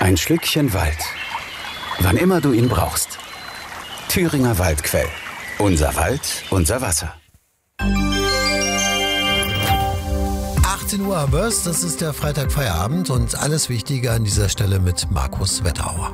Ein Schlückchen Wald. Wann immer du ihn brauchst. Thüringer Waldquell. Unser Wald, unser Wasser. 18 Uhr haben wir's. Das ist der Freitag-Feierabend und alles Wichtige an dieser Stelle mit Markus Wetterauer.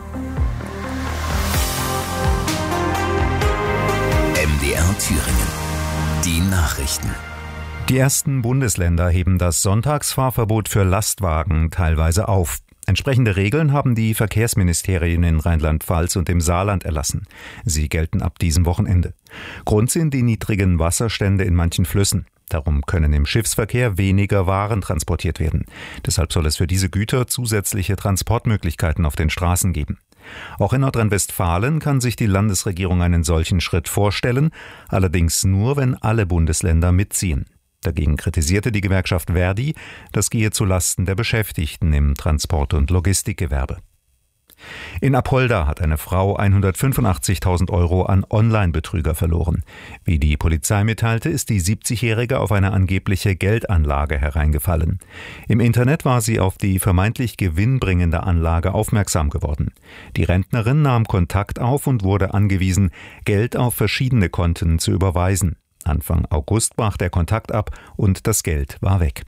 MDR Thüringen. Die Nachrichten. Die ersten Bundesländer heben das Sonntagsfahrverbot für Lastwagen teilweise auf. Entsprechende Regeln haben die Verkehrsministerien in Rheinland-Pfalz und im Saarland erlassen. Sie gelten ab diesem Wochenende. Grund sind die niedrigen Wasserstände in manchen Flüssen. Darum können im Schiffsverkehr weniger Waren transportiert werden. Deshalb soll es für diese Güter zusätzliche Transportmöglichkeiten auf den Straßen geben. Auch in Nordrhein-Westfalen kann sich die Landesregierung einen solchen Schritt vorstellen, allerdings nur, wenn alle Bundesländer mitziehen. Dagegen kritisierte die Gewerkschaft Verdi, das gehe zulasten der Beschäftigten im Transport- und Logistikgewerbe. In Apolda hat eine Frau 185.000 € an Online-Betrüger verloren. Wie die Polizei mitteilte, ist die 70-Jährige auf eine angebliche Geldanlage hereingefallen. Im Internet war sie auf die vermeintlich gewinnbringende Anlage aufmerksam geworden. Die Rentnerin nahm Kontakt auf und wurde angewiesen, Geld auf verschiedene Konten zu überweisen. Anfang August brach der Kontakt ab und das Geld war weg.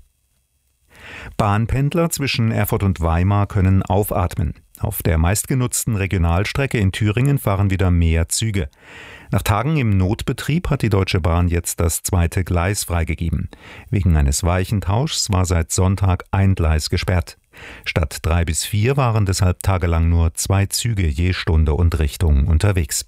Bahnpendler zwischen Erfurt und Weimar können aufatmen. Auf der meistgenutzten Regionalstrecke in Thüringen fahren wieder mehr Züge. Nach Tagen im Notbetrieb hat die Deutsche Bahn jetzt das zweite Gleis freigegeben. Wegen eines Weichentauschs war seit Sonntag ein Gleis gesperrt. Statt 3 bis 4 waren deshalb tagelang nur 2 Züge je Stunde und Richtung unterwegs.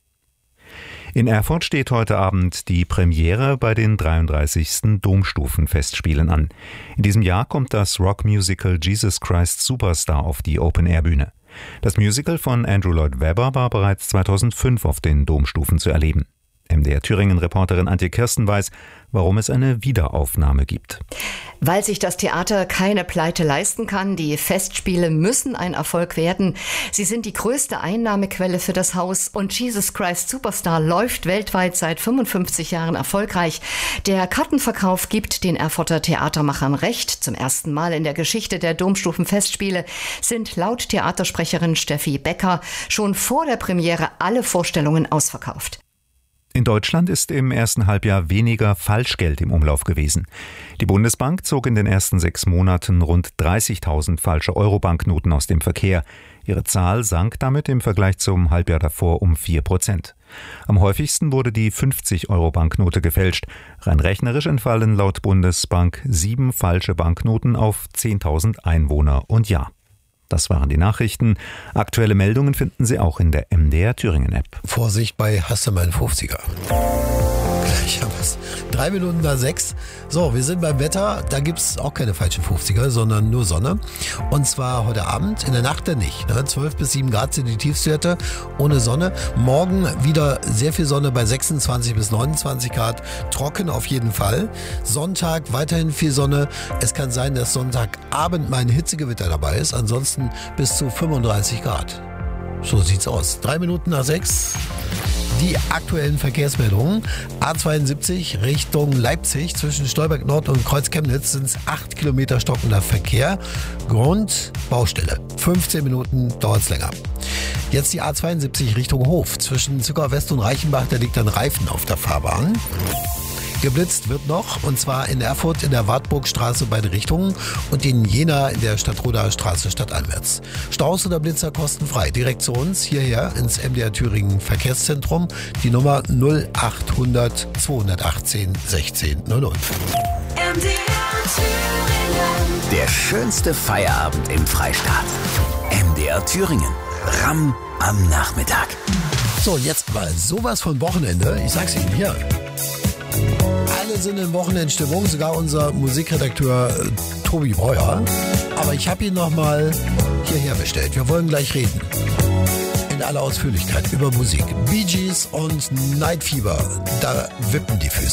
In Erfurt steht heute Abend die Premiere bei den 33. Domstufenfestspielen an. In diesem Jahr kommt das Rockmusical Jesus Christ Superstar auf die Open-Air-Bühne. Das Musical von Andrew Lloyd Webber war bereits 2005 auf den Domstufen zu erleben. MDR Thüringen-Reporterin Antje Kirsten weiß, warum es eine Wiederaufnahme gibt. Weil sich das Theater keine Pleite leisten kann. Die Festspiele müssen ein Erfolg werden. Sie sind die größte Einnahmequelle für das Haus und Jesus Christ Superstar läuft weltweit seit 55 Jahren erfolgreich. Der Kartenverkauf gibt den Erfurter Theatermachern recht. Zum ersten Mal in der Geschichte der Domstufenfestspiele sind laut Theatersprecherin Steffi Becker schon vor der Premiere alle Vorstellungen ausverkauft. In Deutschland ist im ersten Halbjahr weniger Falschgeld im Umlauf gewesen. Die Bundesbank zog in den ersten 6 Monaten rund 30.000 falsche Euro-Banknoten aus dem Verkehr. Ihre Zahl sank damit im Vergleich zum Halbjahr davor um 4%. Am häufigsten wurde die 50-Euro-Banknote gefälscht. Rein rechnerisch entfallen laut Bundesbank 7 falsche Banknoten auf 10.000 Einwohner und Jahr. Das waren die Nachrichten. Aktuelle Meldungen finden Sie auch in der MDR Thüringen-App. Vorsicht bei Hast du mal einen 50er. Gleich haben wir es. 3 Minuten nach 6. So, wir sind beim Wetter. Da gibt es auch keine falschen 50er, sondern nur Sonne. Und zwar heute Abend, in der Nacht dann nicht. 12 bis 7 Grad sind die Tiefstwerte ohne Sonne. Morgen wieder sehr viel Sonne bei 26 bis 29 Grad. Trocken auf jeden Fall. Sonntag weiterhin viel Sonne. Es kann sein, dass Sonntagabend mal ein Hitzegewitter dabei ist. Ansonsten bis zu 35 Grad. So sieht's aus. 3 Minuten nach 6. Die aktuellen Verkehrsmeldungen. A72 Richtung Leipzig zwischen Stolberg Nord und Kreuz Chemnitz sind es 8 Kilometer stockender Verkehr. Grund Baustelle. 15 Minuten dauert es länger. Jetzt die A72 Richtung Hof zwischen Zückau West und Reichenbach. Da liegt ein Reifen auf der Fahrbahn. Geblitzt wird noch, und zwar in Erfurt in der Wartburgstraße beide Richtungen und in Jena in der Stadtroder Straße stadteinwärts. Staus oder Blitzer kostenfrei. Direkt zu uns hierher ins MDR Thüringen Verkehrszentrum. Die Nummer 0800 218 16 00. Der schönste Feierabend im Freistaat. MDR Thüringen. Ramm am Nachmittag. So, jetzt mal sowas von Wochenende. Ich sag's Ihnen hier. Alle sind in Wochenendstimmung, sogar unser Musikredakteur Tobi Breuer. Aber ich habe ihn nochmal hierher bestellt. Wir wollen gleich reden. In aller Ausführlichkeit über Musik. Bee Gees und Night Fever. Da wippen die Füße.